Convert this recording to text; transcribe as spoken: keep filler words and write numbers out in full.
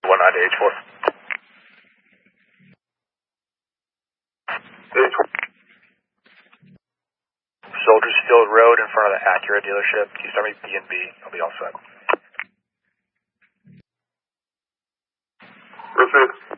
one nine to H four. H four. Soldiers Field Road in front of the Acura dealership. Can you start me B and B? I'll be all set. Perfect.